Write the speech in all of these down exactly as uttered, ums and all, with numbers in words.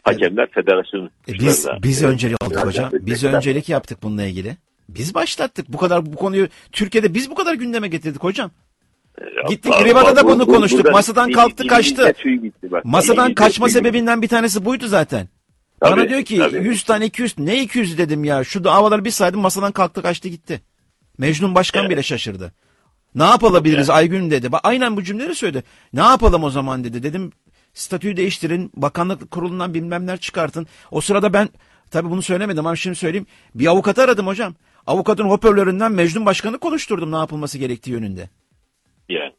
Hakemler federasyonun. E biz biz öncelik yaptık hocam. Biz öncelik yaptık bununla ilgili. Biz başlattık. Bu kadar bu konuyu Türkiye'de biz bu kadar gündeme getirdik hocam. Gittik Riva'da da bunu konuştuk. Masadan kalktı kaçtı. Masadan kaçma sebebinden bir tanesi buydu zaten. Tabii, bana diyor ki tabii. yüz tane iki yüz ne iki yüz dedim ya. Şu davaları bir saydım masadan kalktı kaçtı gitti. Mecnun Başkan evet. bile şaşırdı. Ne yapabiliriz evet. Aygün dedi. Bak aynen bu cümleleri söyledi. Ne yapalım o zaman dedi. Dedim statüyü değiştirin. Bakanlık kurulundan bilmem neler çıkartın. O sırada ben tabii bunu söylemedim ama şimdi söyleyeyim. Bir avukatı aradım hocam. Avukatın hoparlöründen Mecnun Başkan'ı konuşturdum ne yapılması gerektiği yönünde. Ya,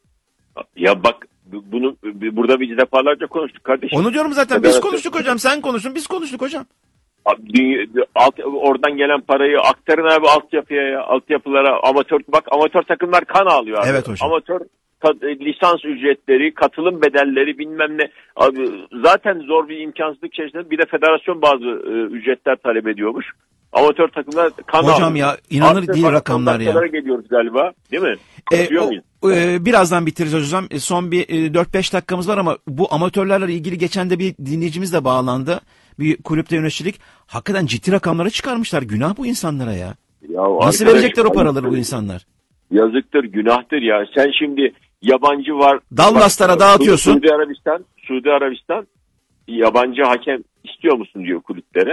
ya bak bunu burada biz defalarca konuştuk kardeşim. Onu diyorum zaten biz konuştuk hocam. Sen konuştun biz konuştuk hocam. Dünya, alt, oradan gelen parayı aktarın abi altyapıya ya. Altyapılara amatör bak amatör takımlar kan ağlıyor abi. Evet hocam. Amatör lisans ücretleri, katılım bedelleri bilmem ne. Abi, zaten zor bir imkansızlık içerisinde bir de federasyon bazı e, ücretler talep ediyormuş. Amatör takımlar kan hocam alıyor. Ya inanır Artık değil rakamlar ya. Geliyoruz galiba değil mi? E, o, e, birazdan bitiririz hocam. E, son bir e, dört beş dakikamız var ama bu amatörlerle ilgili geçen de bir dinleyicimiz de bağlandı. Bir kulüpte yöneticilik. Hakikaten ciddi rakamları çıkarmışlar. Günah bu insanlara ya. ya Nasıl verecekler o paraları bu insanlar? Yazıktır, günahtır ya. Sen şimdi yabancı var. Dallaslara dağıtıyorsun. Suudi Arabistan, Suudi Arabistan yabancı hakem istiyor musun diyor kulüplere.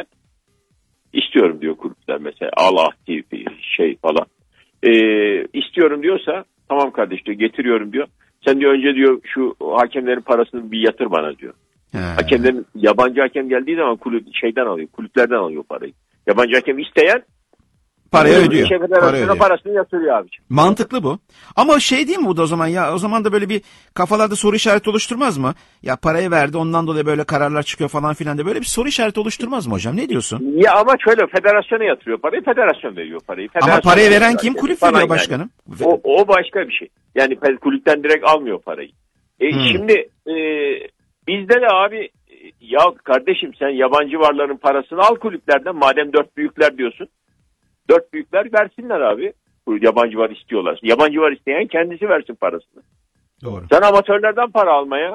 İstiyorum diyor kulüpler mesela. Allah T V şey falan. Ee, istiyorum diyorsa tamam kardeş diyor getiriyorum diyor. Sen diyor önce diyor şu hakemlerin parasını bir yatır bana diyor. He. Hakemlerin yabancı hakem geldiği zaman kulüp şeyden alıyor. Kulüplerden alıyor parayı. Yabancı hakem isteyen parayı ödüyor. Para ödüyor. Parasını yatırıyor abiciğim. Mantıklı bu. Ama şey değil mi bu da o zaman ya o zaman da böyle bir kafalarda soru işareti oluşturmaz mı? Ya parayı verdi ondan dolayı böyle kararlar çıkıyor falan filan da böyle bir soru işareti oluşturmaz mı hocam? Ne diyorsun? Ya ama şöyle federasyona yatırıyor parayı. Federasyon veriyor parayı. Federasyon ama parayı veren kim? Kulüp veriyor başkanım. Yani. O, o başka bir şey. Yani kulüpten direkt almıyor parayı. E, hmm. Şimdi e, bizde de abi ya kardeşim sen yabancı varların parasını al kulüplerden madem dört büyükler diyorsun. Dört büyükler versinler abi. Yabancı var istiyorlar. Yabancı var isteyen kendisi versin parasını. Doğru. Sen amatörlerden para almaya.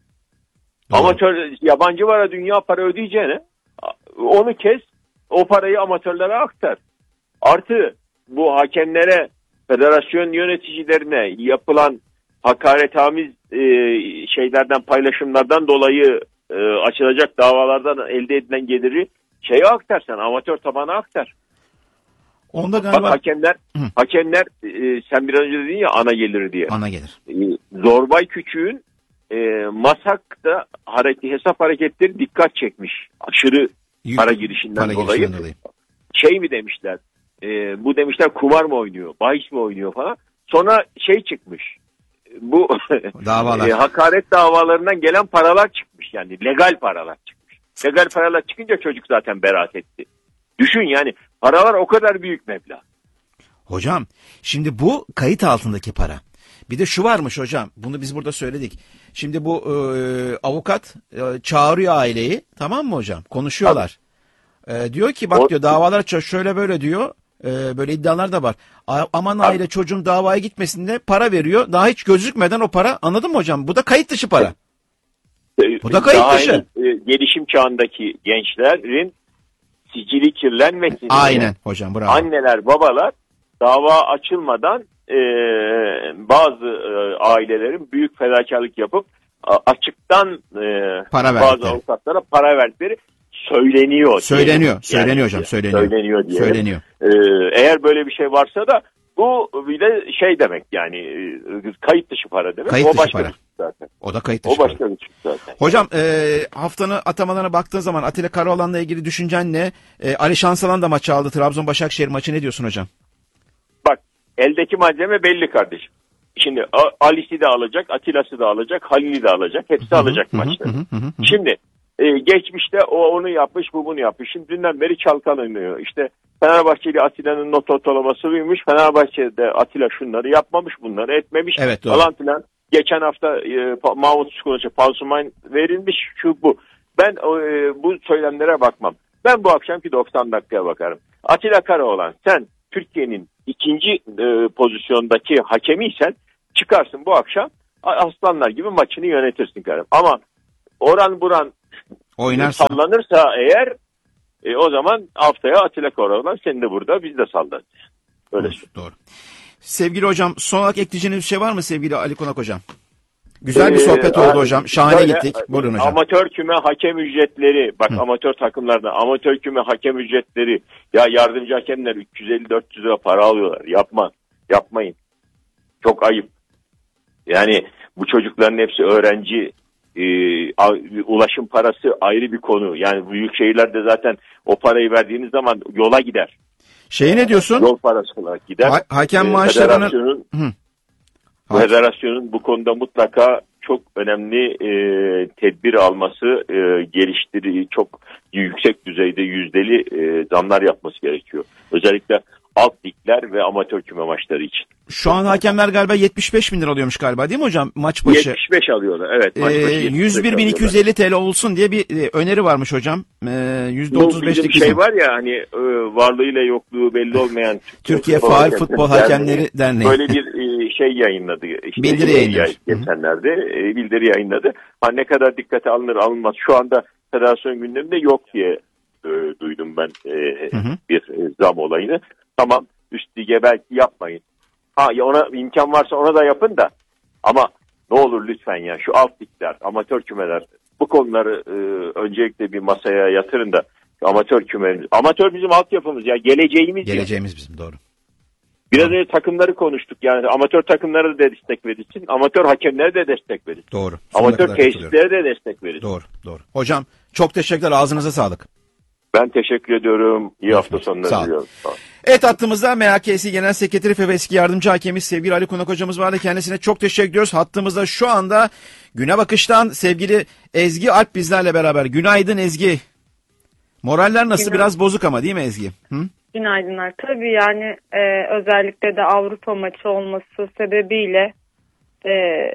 Doğru. Amatör yabancı vara dünya para ödeyeceğine onu kes. O parayı amatörlere aktar. Artı bu hakemlere, federasyon yöneticilerine yapılan hakaretamiz e, şeylerden, paylaşımlardan dolayı e, açılacak davalardan elde edilen geliri şeye aktar sen. Amatör tabana aktar. Onda galiba... Bak hakemler, Hı. hakemler e, sen biraz önce dedin ya ana gelir diye. Ana gelir. E, Zorbay Küçük'ün e, Masak'ta hareket, hesap hareketleri dikkat çekmiş. Aşırı Yük, para girişinden para dolayı. Girişinden dolayı. Şey mi demişler, e, bu demişler kumar mı oynuyor, bahis mi oynuyor falan. Sonra şey çıkmış, bu e, hakaret davalarından gelen paralar çıkmış. Yani legal paralar çıkmış. Legal paralar çıkınca çocuk zaten beraat etti. Düşün yani paralar o kadar büyük meblağ. Hocam şimdi bu kayıt altındaki para. Bir de şu varmış hocam bunu biz burada söyledik. Şimdi bu e, avukat e, çağırıyor aileyi tamam mı hocam konuşuyorlar. E, diyor ki bak o, diyor davalar şöyle böyle diyor e, böyle iddialar da var. A, aman aile çocuğum davaya gitmesin de para veriyor. Daha hiç gözükmeden o para anladın mı hocam? Bu da kayıt dışı para. Bu da kayıt dışı. E, gelişim çağındaki gençlerin sicili kirlenmesin. Aynen hocam bravo. Anneler babalar dava açılmadan e, bazı e, ailelerin büyük fedakarlık yapıp a, açıktan e, para bazı avukatlara para verdikleri söyleniyor. Söyleniyor. Diyelim. Söyleniyor yani, hocam söyleniyor. Söyleniyor diyelim. Söyleniyor. E, eğer böyle bir şey varsa da bu bir de şey demek yani e, kayıt dışı para demek. Kayıt o dışı başka para. Bir şey zaten. O da kayıt dışı O başka para. bir şey zaten. Hocam e, haftanın atamalarına baktığın zaman Atilla Karaoğlan'la ilgili düşüncen ne? E, Ali Şansalan da maçı aldı. Trabzon-Başakşehir maçı ne diyorsun hocam? Bak eldeki malzeme belli kardeşim. Şimdi Ali'si de alacak, Atilla'sı da alacak, Halil'i de alacak. Hepsi hı-hı, alacak hı-hı, maçları. Hı-hı, hı-hı. Şimdi e, geçmişte o onu yapmış, bu bunu yapmış. Şimdi dünden beri çalkalanıyor. İşte Fenerbahçeli Atilla'nın not ortalaması buymuş. Fenerbahçe'de Atilla şunları yapmamış, bunları etmemiş. Evet doğru. Falan filan. Geçen hafta e, Mahmut Çukur'un pansuman verilmiş şu bu. Ben e, bu söylemlere bakmam. Ben bu akşamki doksan dakikaya bakarım. Atilla Karaoğlan sen Türkiye'nin ikinci e, pozisyondaki hakemiysen çıkarsın bu akşam aslanlar gibi maçını yönetirsin karım. Ama oran buran Oynarsa. Sallanırsa eğer e, o zaman haftaya Atilla Koraman sen de burada, biz de sallarız. Öyle. Doğru, doğru. Sevgili hocam, son olarak ekleyeceğiniz bir şey var mı sevgili Ali Konak hocam? Güzel bir sohbet ee, oldu hocam. Şahane böyle, gittik. Buyurun hocam. Amatör küme hakem ücretleri. Bak Hı. amatör takımlarda amatör küme hakem ücretleri. Ya yardımcı hakemler üç yüz elli dört yüz lira para alıyorlar. Yapma. Yapmayın. Çok ayıp. Yani bu çocukların hepsi öğrenci. E, ulaşım parası ayrı bir konu. Yani büyük şehirlerde zaten o parayı verdiğiniz zaman yola gider. Şeyi ne diyorsun? Yol parası olarak gider. Ha, hakem ee, maaşlarının... Federasyonun, federasyonun bu konuda mutlaka çok önemli e, tedbir alması, e, geliştiri, çok yüksek düzeyde yüzdeli e, zamlar yapması gerekiyor. Özellikle alt ligler ve amatör küme maçları için. Şu an hakemler galiba yetmiş beş bin lira alıyormuş galiba, değil mi hocam maç başı? yetmiş beş alıyorlar, evet. Maç başı ee, yüz bir bin iki yüz elli T L olsun diye bir e, öneri varmış hocam. Ee, yüzde otuz beşlik bir şey var ya hani e, varlığıyla yokluğu belli olmayan Türkiye Faal Futbol Hakemleri Derneği. Böyle bir e, şey yayınladı. Işte, bildiri yayınladı. Geçenlerde e, bildiri yayınladı. Ha, ne kadar dikkate alınır alınmaz şu anda federasyon gündeminde yok diye e, duydum ben e, hı hı. bir e, zam olayını. Tamam, üst lige belki yapmayın. Ha ya, ona imkan varsa ona da yapın da, ama ne olur lütfen ya şu alt ligler, amatör kümeler, bu konuları e, öncelikle bir masaya yatırın da amatör kümemiz. Amatör bizim altyapımız ya, geleceğimiz. Geleceğimiz ya. Bizim, doğru. Biraz önce takımları konuştuk, yani amatör takımlara da destek verilsin, amatör hakemlere de destek verilsin. Doğru. Amatör tesislere de destek verilsin. Doğru, doğru. Hocam çok teşekkürler, ağzınıza sağlık. Ben teşekkür ediyorum. İyi hafta sonları diliyorum. Evet, hattımızda M H K S Genel Sekreteri ve eski yardımcı hakemimiz sevgili Ali Konak hocamız vardı. Kendisine çok teşekkür ediyoruz. Hattımızda şu anda Güne Bakış'tan sevgili Ezgi Alp bizlerle beraber. Günaydın Ezgi. Moraller nasıl? Günaydın. Biraz bozuk ama değil mi Ezgi? Hı? Günaydınlar. Tabii yani e, özellikle de Avrupa maçı olması sebebiyle e,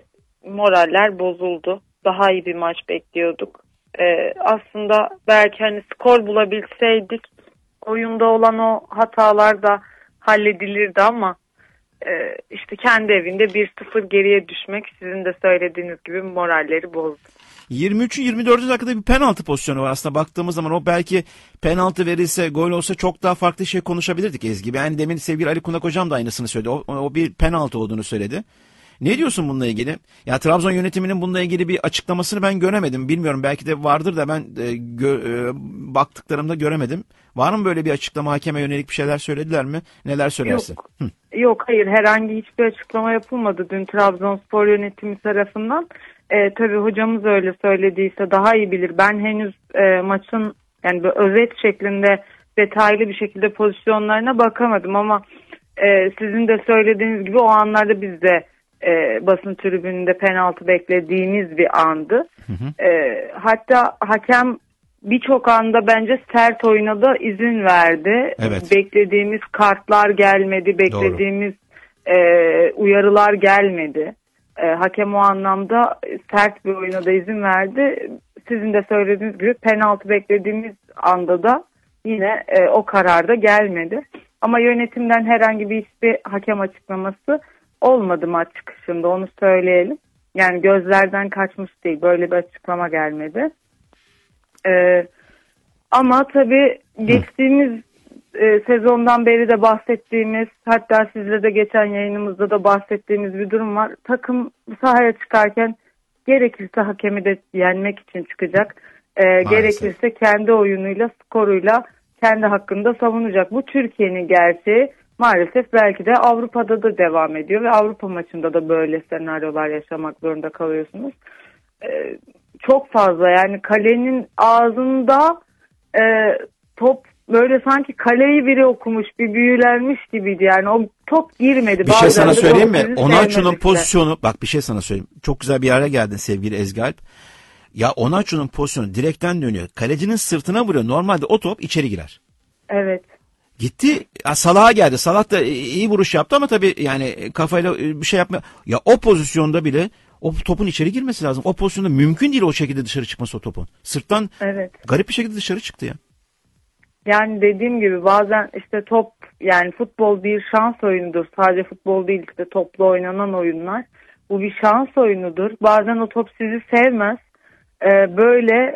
moraller bozuldu. Daha iyi bir maç bekliyorduk. Ee, aslında belki hani skor bulabilseydik oyunda olan o hatalar da halledilirdi ama e, işte kendi evinde bir sıfır geriye düşmek sizin de söylediğiniz gibi moralleri bozdu. yirmi üçü yirmi dördü dakikada bir penaltı pozisyonu var aslında baktığımız zaman. O belki penaltı verilse, gol olsa çok daha farklı şey konuşabilirdik Ezgi. Yani demin sevgili Ali Konak hocam da aynısını söyledi. O, o bir penaltı olduğunu söyledi. Ne diyorsun bununla ilgili? Ya Trabzon yönetiminin bununla ilgili bir açıklamasını ben göremedim. Bilmiyorum, belki de vardır da ben e, gö, e, baktıklarımda göremedim. Var mı böyle bir açıklama? Hakeme yönelik bir şeyler söylediler mi? Neler söylersin? Yok, Hı. Yok hayır, herhangi hiçbir açıklama yapılmadı dün Trabzonspor yönetimi tarafından. E, tabii hocamız öyle söylediyse daha iyi bilir. Ben henüz e, maçın yani böyle özet şeklinde detaylı bir şekilde pozisyonlarına bakamadım ama e, sizin de söylediğiniz gibi o anlarda biz de E, basın tribününde penaltı beklediğimiz bir andı. Hı hı. E, hatta hakem birçok anda bence sert oyuna da izin verdi. Evet. Beklediğimiz kartlar gelmedi, beklediğimiz e, uyarılar gelmedi. E, hakem o anlamda sert bir oyuna da izin verdi. Sizin de söylediğiniz gibi penaltı beklediğimiz anda da yine e, o karar da gelmedi. Ama yönetimden herhangi bir hiçbir hakem açıklaması olmadı maç çıkışında, onu söyleyelim. Yani gözlerden kaçmış değil, böyle bir açıklama gelmedi. Ee, ama tabii geçtiğimiz e, sezondan beri de bahsettiğimiz, hatta sizle de geçen yayınımızda da bahsettiğimiz bir durum var. Takım sahaya çıkarken gerekirse hakemi de yenmek için çıkacak. Ee, gerekirse kendi oyunuyla, skoruyla kendi hakkında savunacak. Bu Türkiye'nin gerçeği. Maalesef belki de Avrupa'da da devam ediyor ve Avrupa maçında da böyle senaryolar yaşamak zorunda kalıyorsunuz. Ee, çok fazla yani kalenin ağzında e, top böyle sanki kaleyi biri okumuş, bir büyülenmiş gibiydi. Yani o top girmedi. Bir şey sana söyleyeyim mi? Onaçu'nun pozisyonu, bak bir şey sana söyleyeyim. Çok güzel bir yere geldin sevgili Ezgi Alp. Ya Onaçu'nun pozisyonu direkten dönüyor. Kalecinin sırtına vuruyor. Normalde o top içeri girer. Evet. Gitti Salah'a geldi. Salah da iyi vuruş yaptı ama tabii yani kafayla bir şey yapma. Ya o pozisyonda bile o topun içeri girmesi lazım. O pozisyonda mümkün değil o şekilde dışarı çıkması o topun. Sırttan evet. Garip bir şekilde dışarı çıktı ya. Yani dediğim gibi bazen işte top, yani futbol bir şans oyunudur. Sadece futbol değil, işte toplu oynanan oyunlar. Bu bir şans oyunudur. Bazen o top sizi sevmez. Ee, böyle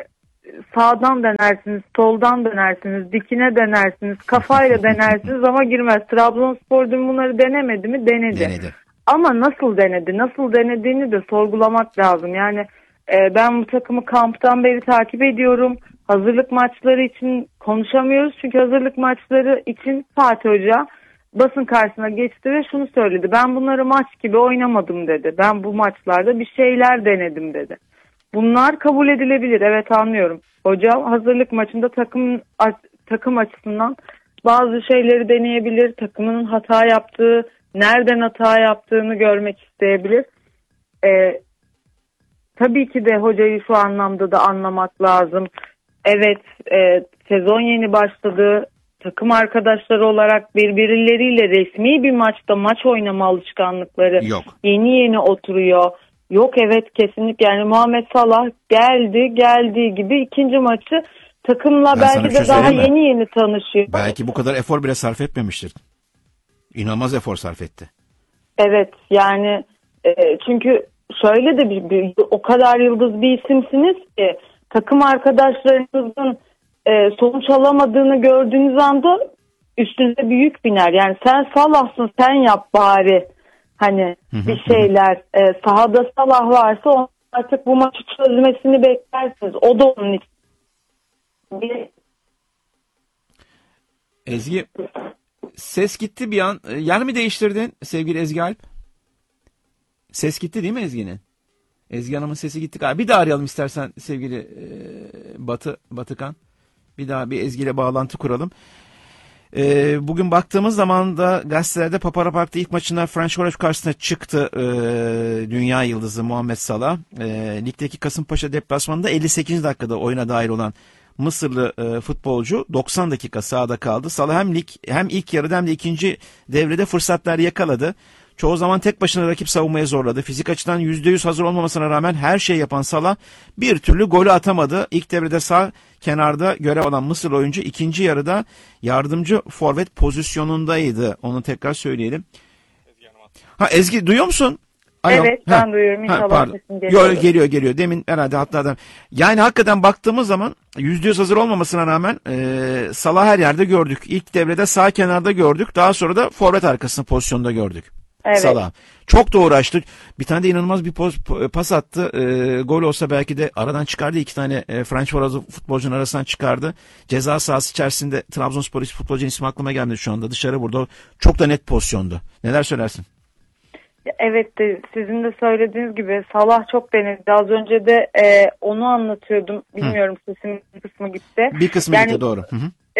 sağdan denersiniz, soldan denersiniz, dikine denersiniz, kafayla denersiniz ama girmez. Trabzonspor dün bunları denemedi mi? Denedi. Denedi. Ama nasıl denedi? Nasıl denediğini de sorgulamak lazım. Yani e, ben bu takımı kamptan beri takip ediyorum. Hazırlık maçları için konuşamıyoruz. Çünkü hazırlık maçları için Fatih Hoca basın karşısına geçti ve şunu söyledi. Ben bunları maç gibi oynamadım dedi. Ben bu maçlarda bir şeyler denedim dedi. Bunlar kabul edilebilir. Evet, anlıyorum. Hoca hazırlık maçında takım takım açısından bazı şeyleri deneyebilir. Takımının hata yaptığı, nereden hata yaptığını görmek isteyebilir. Ee, tabii ki de hocayı şu anlamda da anlamak lazım. Evet, e, sezon yeni başladı. Takım arkadaşları olarak birbirleriyle resmi bir maçta maç oynama alışkanlıkları yok. Yeni yeni oturuyor. Yok, evet, kesinlikle. Yani Muhammed Salah geldi geldiği gibi ikinci maçı takımla ben belki de şey daha yeni yeni tanışıyor. Belki bu kadar efor bile sarf etmemiştir. İnanılmaz efor sarf etti. Evet, yani e, çünkü şöyle de bir, bir o kadar yıldız bir isimsiniz ki takım arkadaşlarınızın e, sonuç alamadığını gördüğünüz anda üstünüze büyük biner. Yani sen Salah'sın, sen yap bari. Hani bir şeyler e, sahada Salah varsa onun artık bu maçı çözmesini beklersiniz. O da onun için. Bir... Ezgi, ses gitti bir an. Yer mi değiştirdin sevgili Ezgi Alp? Ses gitti değil mi Ezgi'nin? Ezgi Hanım'ın sesi gitti. Bir daha arayalım istersen sevgili e, Batı Batıkan. Bir daha bir Ezgi ile bağlantı kuralım. E, bugün baktığımız zaman da gazetelerde Papara Park'ta ilk maçında Fenerbahçe karşısına çıktı e, dünya yıldızı Muhammed Salah. E, ligdeki Kasımpaşa deplasmanında elli sekizinci dakikada oyuna dahil olan Mısırlı e, futbolcu doksan dakika sahada kaldı. Salah hem lig hem ilk yarıda hem de ikinci devrede fırsatlar yakaladı. Çoğu zaman tek başına rakip savunmaya zorladı. Fizik açıdan yüzde yüz hazır olmamasına rağmen her şey yapan Salah bir türlü golü atamadı. İlk devrede sağ kenarda görev alan Mısır oyuncu ikinci yarıda yardımcı forvet pozisyonundaydı. Onu tekrar söyleyelim. Ha Ezgi, duyuyor musun? Alo. Evet, ben ha. duyuyorum. İnşallah sesim geliyor. Geliyor geliyor. Demin herhalde hatta yani hakikaten baktığımız zaman yüzde yüz hazır olmamasına rağmen e, Salah her yerde gördük. İlk devrede sağ kenarda gördük. Daha sonra da forvet arkasında pozisyonda gördük. Evet. Salah. Çok da uğraştı. Bir tane de inanılmaz bir poz, pas attı. E, gol olsa belki de aradan çıkardı. İki tane e, French Forazı futbolcunun arasından çıkardı. Ceza sahası içerisinde Trabzonspor futbolcunun ismi aklıma gelmedi şu anda. Dışarı vurdu. Çok da net pozisyondu. Neler söylersin? Evet, de sizin de söylediğiniz gibi Salah çok denedi. Az önce de e, onu anlatıyordum. Bilmiyorum, hı. Sesimin bir kısmı gitti. Bir kısmı yani, gitti doğru. Hı hı. E,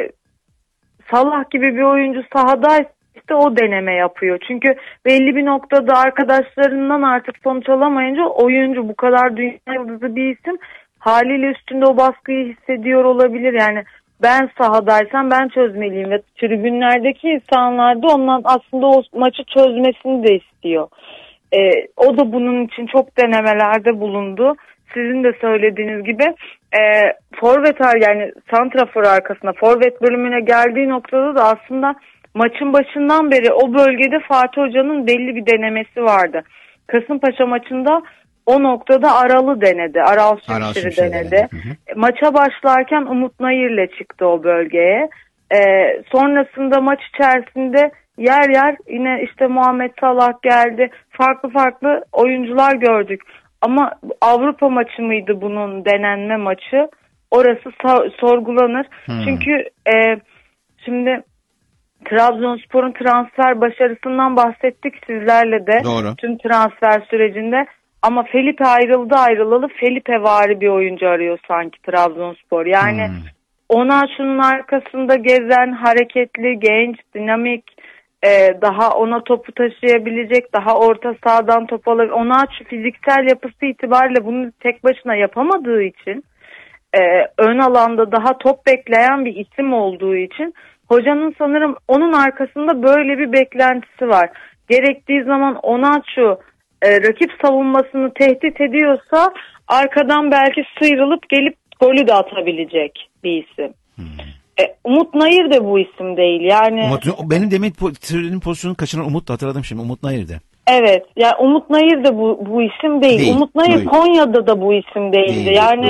Salah gibi bir oyuncu sahadaysa işte o deneme yapıyor. Çünkü belli bir noktada arkadaşlarından artık sonuç alamayınca oyuncu, bu kadar dünya yıldızı bir isim, haliyle üstünde o baskıyı hissediyor olabilir. Yani ben sahadaysam ben çözmeliyim ve tribünlerdeki insanlar da ondan aslında o maçı çözmesini de istiyor. Ee, o da bunun için çok denemelerde bulundu. Sizin de söylediğiniz gibi e, forvet yani santrafor arkasına forvet bölümüne geldiği noktada da aslında maçın başından beri o bölgede Fatih Hoca'nın belli bir denemesi vardı. Kasımpaşa maçında o noktada Aral'ı denedi. Aral Şimşir'i denedi. denedi. Hı hı. Maça başlarken Umut Nayır'le çıktı o bölgeye. Ee, sonrasında maç içerisinde yer yer yine işte Muhammed Salah geldi. Farklı farklı oyuncular gördük. Ama Avrupa maçı mıydı bunun denenme maçı? Orası so- sorgulanır. Hı. Çünkü e, şimdi Trabzonspor'un transfer başarısından bahsettik sizlerle de. Doğru. Tüm transfer sürecinde. Ama Felipe ayrıldı ayrılalı Felipevari bir oyuncu arıyor sanki Trabzonspor. Yani hmm. ona şunun arkasında gezen, hareketli, genç, dinamik, e, daha ona topu taşıyabilecek, daha orta sahadan top alabilir. Ona şu fiziksel yapısı itibariyle bunu tek başına yapamadığı için, e, ön alanda daha top bekleyen bir isim olduğu için hocanın sanırım onun arkasında böyle bir beklentisi var. Gerektiği zaman Onaçu e, rakip savunmasını tehdit ediyorsa arkadan belki sıyrılıp gelip golü de atabilecek bir isim. Hmm. E, Umut Nayır da bu isim değil. Yani Umut, benim demek po- pozisyonu kaçıran Umut da hatırladım şimdi. Umut Nayır da. Evet. Yani Umut Nayır da bu bu isim değil. değil. Umut Nayır Hayır. Konya'da da bu isim değildi. Değil, yani doğru.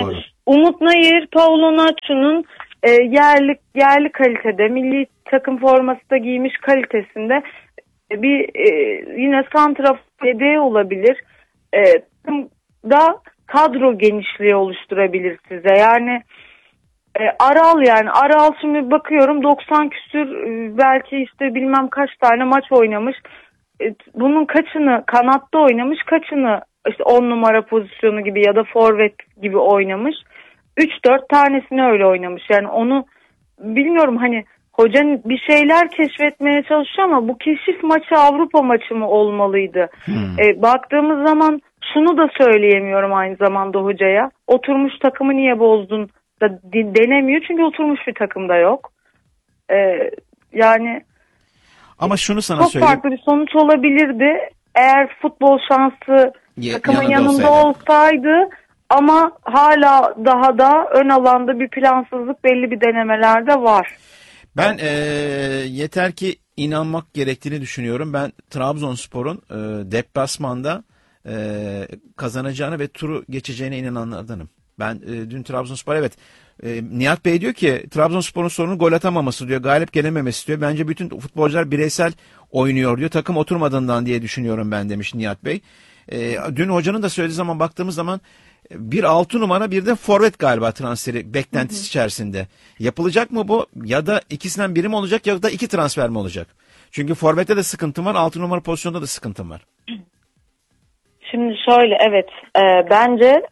Umut Nayır, Paulo Nacho'nun e, yerli yerli kalitede, milli takım forması da giymiş kalitesinde e, bir e, yine santrafor yedeği olabilir. E, da kadro genişliği oluşturabilir size. Yani e, Aral yani Aral şimdi bakıyorum doksan küsür e, belki işte bilmem kaç tane maç oynamış. E, bunun kaçını kanatta oynamış, kaçını işte on numara pozisyonu gibi ya da forvet gibi oynamış. üç dört tanesini öyle oynamış. Yani onu bilmiyorum, hani hocanın bir şeyler keşfetmeye çalışıyor ama bu keşif maçı Avrupa maçı mı olmalıydı? Hmm. E, baktığımız zaman şunu da söyleyemiyorum aynı zamanda hocaya. Oturmuş takımı niye bozdun da denemiyor çünkü oturmuş bir takımda yok. E, yani ama şunu sana çok söyleyeyim. Çok farklı bir sonuç olabilirdi. Eğer futbol şansı ya, takımın yanında, yanında olsaydı. olsaydı ama hala daha da ön alanda bir plansızlık belli bir denemelerde var. Ben e, yeter ki inanmak gerektiğini düşünüyorum. Ben Trabzonspor'un e, deplasmanda e, kazanacağını ve turu geçeceğine inananlardanım. Ben e, dün Trabzonspor evet e, Nihat Bey diyor ki Trabzonspor'un sorunu gol atamaması diyor. Galip gelememesi diyor. Bence bütün futbolcular bireysel oynuyor diyor. Takım oturmadığından diye düşünüyorum ben demiş Nihat Bey. E, dün hocanın da söylediği zaman baktığımız zaman bir altı numara bir de forvet galiba transferi beklentisi hı hı. içerisinde. Yapılacak mı bu ya da ikisinden biri mi olacak ya da iki transfer mi olacak? Çünkü forvette de sıkıntım var, altı numara pozisyonda da sıkıntım var. Şimdi şöyle evet e, bence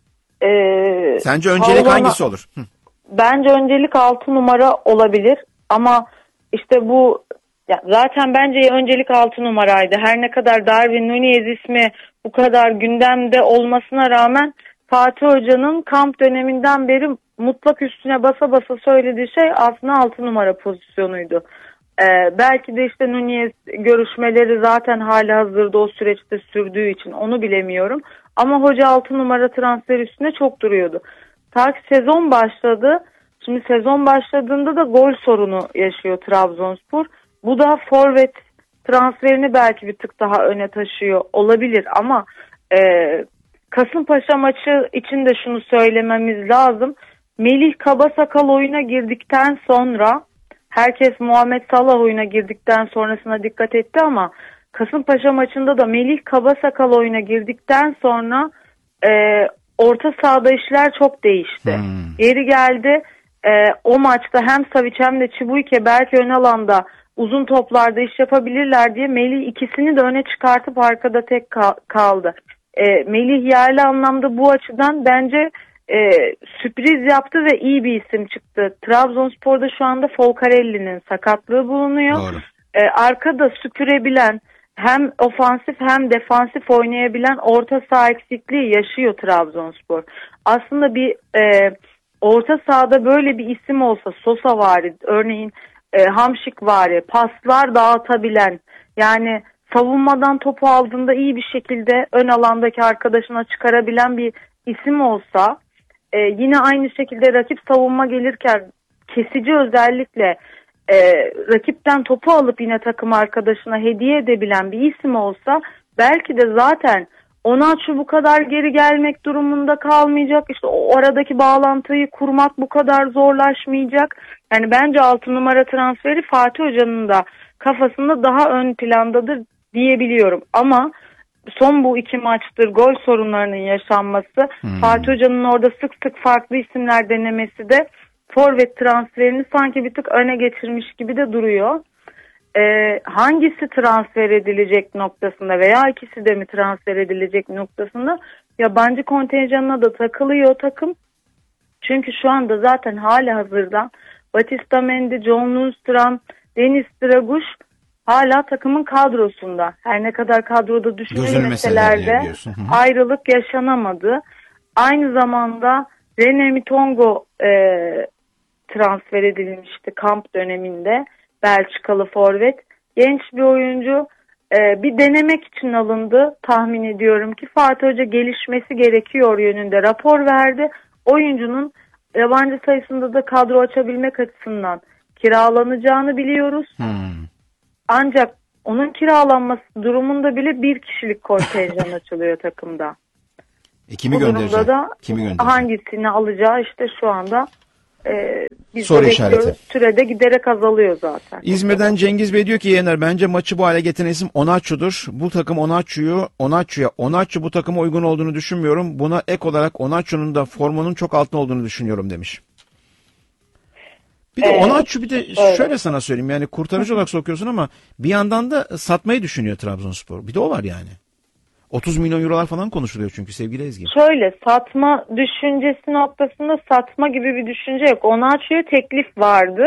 e, sence öncelik Paulona, hangisi olur? Hı. Bence öncelik altı numara olabilir ama işte bu ya zaten bence öncelik altı numaraydı. Her ne kadar Darwin Nunez ismi bu kadar gündemde olmasına rağmen Fatih Hoca'nın kamp döneminden beri mutlak üstüne basa basa söylediği şey aslında altı numara pozisyonuydu. Ee, belki de işte Nunez görüşmeleri zaten hali hazırda o süreçte sürdüğü için onu bilemiyorum. Ama hoca altı numara transfer üstüne çok duruyordu. Ta ki sezon başladı. Şimdi sezon başladığında da gol sorunu yaşıyor Trabzonspor. Bu da forvet transferini belki bir tık daha öne taşıyor olabilir ama e, Kasımpaşa maçı için de şunu söylememiz lazım. Melih Kabasakal oyuna girdikten sonra herkes Muhammed Salah oyuna girdikten sonrasına dikkat etti ama Kasımpaşa maçında da Melih Kabasakal oyuna girdikten sonra e, orta sahada işler çok değişti. Hmm. Yeri geldi e, o maçta hem Savic hem de Çibuike belki ön alanda uzun toplarda iş yapabilirler diye Melih ikisini de öne çıkartıp arkada tek kal- kaldı. E, Melih yerli anlamda bu açıdan bence e, sürpriz yaptı ve iyi bir isim çıktı. Trabzonspor'da şu anda Folcarelli'nin sakatlığı bulunuyor. E, arkada süpürebilen hem ofansif hem defansif oynayabilen orta saha eksikliği yaşıyor Trabzonspor. Aslında bir e, orta sahada böyle bir isim olsa Sosa vari, örneğin e, Hamşik vari, paslar dağıtabilen, yani savunmadan topu aldığında iyi bir şekilde ön alandaki arkadaşına çıkarabilen bir isim olsa, e, yine aynı şekilde rakip savunma gelirken kesici özellikle e, rakipten topu alıp yine takım arkadaşına hediye edebilen bir isim olsa belki de zaten Onaçu bu kadar geri gelmek durumunda kalmayacak. İşte o aradaki bağlantıyı kurmak bu kadar zorlaşmayacak. Yani bence altı numara transferi Fatih Hoca'nın da kafasında daha ön plandadır diyebiliyorum. Ama son bu iki maçtır gol sorunlarının yaşanması, hmm. Fatih Hoca'nın orada sık sık farklı isimler denemesi de forvet transferini sanki bir tık öne geçirmiş gibi de duruyor. Ee, hangisi transfer edilecek noktasında veya ikisi de mi transfer edilecek noktasında yabancı kontenjanına da takılıyor takım. Çünkü şu anda zaten hali hazırda Batista Mendy, John Lundstram, Deniz Draguş hala takımın kadrosunda. Her ne kadar kadroda düşünülmeseler de ayrılık yaşanamadı. Aynı zamanda René Mitongo e, transfer edilmişti kamp döneminde. Belçikalı forvet. Genç bir oyuncu. E, bir denemek için alındı. Tahmin ediyorum ki Fatih Hoca gelişmesi gerekiyor yönünde rapor verdi. Oyuncunun yabancı sayısında da kadro açabilmek açısından kiralanacağını biliyoruz. Hmm. Ancak onun kiralanması durumunda bile bir kişilik kontenjan açılıyor takımda. E, kimi Bu durumda da kimi hangisini alacağı işte şu anda e, biz soru işareti. Sürede giderek azalıyor zaten. İzmir'den Cengiz Bey diyor ki Yener, bence maçı bu hale getiren isim Onaçu'dur. Bu takım Onaçu'yu, Onaçu'ya, Onaçu bu takıma uygun olduğunu düşünmüyorum. Buna ek olarak Onaçu'nun da formunun çok altında olduğunu düşünüyorum demiş. Bir de ee, Onaçu bir de öyle. Şöyle sana söyleyeyim, yani kurtarıcı olarak sokuyorsun ama bir yandan da satmayı düşünüyor Trabzonspor. Bir de o var yani. otuz milyon eurolar falan konuşuluyor çünkü sevgili Ezgi. Şöyle, satma düşüncesi noktasında satma gibi bir düşünce yok. Onaçu'ya teklif vardı.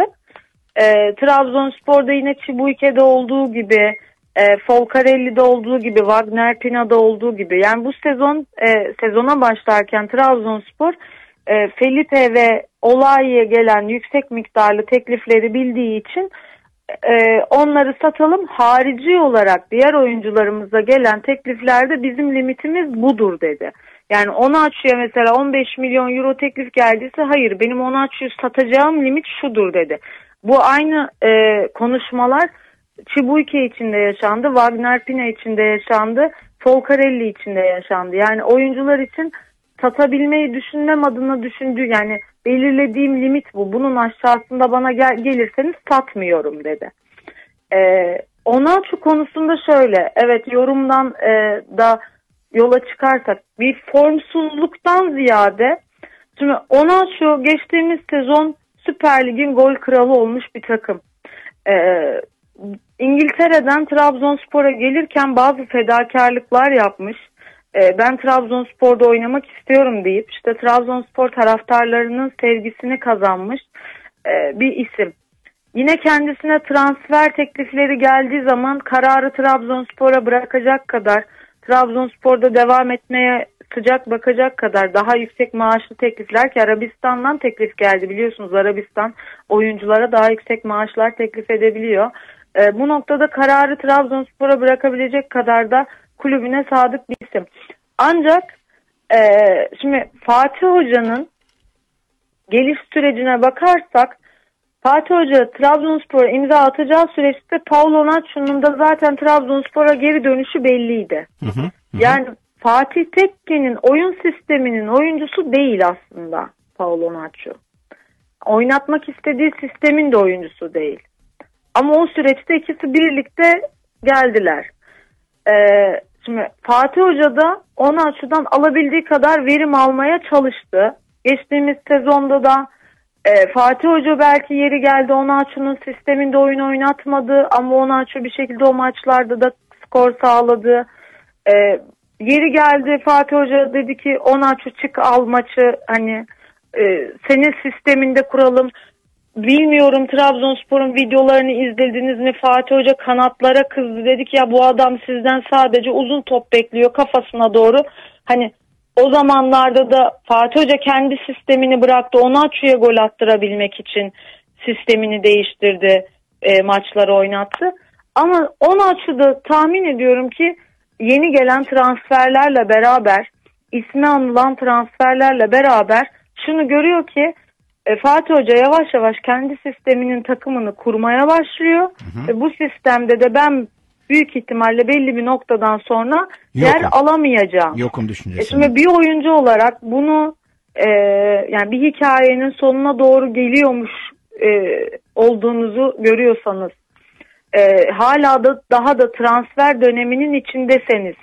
E, Trabzonspor'da yine Çibuike'de olduğu gibi, e, Folcarelli'de olduğu gibi, Wagner Pina'da olduğu gibi. Yani bu sezon e, sezona başlarken Trabzonspor e, Felipe ve Olayi'ye gelen yüksek miktarlı teklifleri bildiği için Ee, onları satalım, harici olarak diğer oyuncularımıza gelen tekliflerde bizim limitimiz budur dedi. Yani Onaçu'ya mesela on beş milyon euro teklif geldiyse hayır, benim Onaçu'yu satacağım limit şudur dedi. Bu aynı e, konuşmalar Çibuike içinde yaşandı, Wagner Pina içinde yaşandı, Folcarelli içinde yaşandı. Yani oyuncular için satabilmeyi düşünmem adına düşündüğü, yani belirlediğim limit bu. Bunun aşağısında bana gel, gelirseniz satmıyorum dedi. Ee, Onaçu konusunda şöyle, evet yorumdan e, da yola çıkarsak bir formsuzluktan ziyade, şimdi Onaçu geçtiğimiz sezon Süper Lig'in gol kralı olmuş bir takım. Ee, İngiltere'den Trabzonspor'a gelirken bazı fedakarlıklar yapmış. Ben Trabzonspor'da oynamak istiyorum deyip işte Trabzonspor taraftarlarının sevgisini kazanmış bir isim. Yine kendisine transfer teklifleri geldiği zaman kararı Trabzonspor'a bırakacak kadar, Trabzonspor'da devam etmeye sıcak bakacak kadar daha yüksek maaşlı teklifler, ki Arabistan'dan teklif geldi biliyorsunuz, Arabistan oyunculara daha yüksek maaşlar teklif edebiliyor. Bu noktada kararı Trabzonspor'a bırakabilecek kadar da kulübüne sadık bir isim. Ancak e, şimdi Fatih Hoca'nın geliş sürecine bakarsak, Fatih Hoca Trabzonspor'a imza atacağı süreçte Paulo Onaçu'nun da zaten Trabzonspor'a geri dönüşü belliydi. Hı hı, hı. Yani Fatih Tekke'nin oyun sisteminin oyuncusu değil aslında Paulo Onaçu. Oynatmak istediği sistemin de oyuncusu değil. Ama o süreçte ikisi birlikte geldiler. Ee, şimdi Fatih Hoca da Onaçu'dan alabildiği kadar verim almaya çalıştı. Geçtiğimiz sezonda da e, Fatih Hoca belki yeri geldi Onaçu'nun sisteminde oyun oynatmadı ama Onaçu bir şekilde o maçlarda da skor sağladı. E, yeri geldi Fatih Hoca dedi ki Onaçu çık al maçı, hani e, senin sisteminde kuralım. Bilmiyorum, Trabzonspor'un videolarını izlediniz mi? Fatih Hoca kanatlara kızdı. Dedik ya bu adam sizden sadece uzun top bekliyor kafasına doğru. Hani o zamanlarda da Fatih Hoca kendi sistemini bıraktı. Onaçu'ya gol attırabilmek için sistemini değiştirdi. E, maçları oynattı. Ama Onaçu da tahmin ediyorum ki yeni gelen transferlerle beraber, ismi anılan transferlerle beraber şunu görüyor ki E, Fatih Hoca yavaş yavaş kendi sisteminin takımını kurmaya başlıyor. Hı hı. E, bu sistemde de ben büyük ihtimalle belli bir noktadan sonra Yokum. yer alamayacağım. Yokum düşüncesi. E, şimdi bir oyuncu olarak bunu e, yani bir hikayenin sonuna doğru geliyormuş e, olduğunuzu görüyorsanız, e, hala da daha da transfer döneminin içindeseniz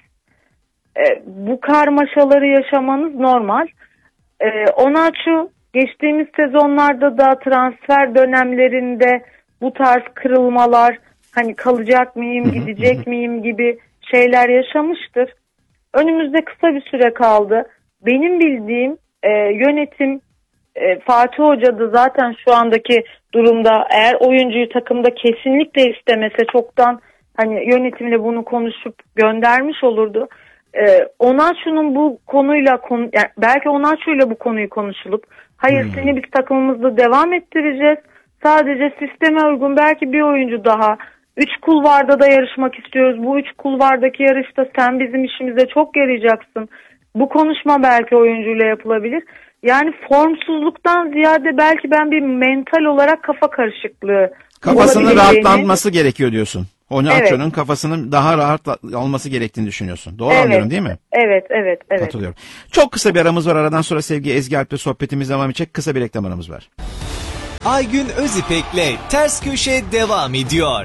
e, bu karmaşaları yaşamanız normal. E, Onaçu geçtiğimiz sezonlarda da transfer dönemlerinde bu tarz kırılmalar, hani kalacak mıyım, gidecek miyim gibi şeyler yaşamıştır. Önümüzde kısa bir süre kaldı. Benim bildiğim e, yönetim e, Fatih Hoca da zaten şu andaki durumda eğer oyuncuyu takımda kesinlikle istemese çoktan hani yönetimle bunu konuşup göndermiş olurdu. Ee, Onaçu'nun bu konuyla konu, yani belki Onaçu'yla bu konuyu konuşulup hayır hmm. seni biz takımımızda devam ettireceğiz. Sadece sisteme uygun belki bir oyuncu daha. Üç kulvarda da yarışmak istiyoruz. Bu üç kulvardaki yarışta sen bizim işimize çok yarayacaksın. Bu konuşma belki oyuncuyla yapılabilir. Yani formsuzluktan ziyade belki ben bir mental olarak kafa karışıklığı. Kafasının rahatlanması gerekiyor diyorsun. Onaço'nun evet. kafasının daha rahat olması gerektiğini düşünüyorsun. Doğru evet. anlıyorum değil mi? Evet, evet, evet. Katılıyorum. Çok kısa bir aramız var. Aradan sonra sevgili Ezgi Alp'le sohbetimiz devam edecek. Kısa bir reklam aramız var. Aygün Özipek'le Ters Köşe devam ediyor.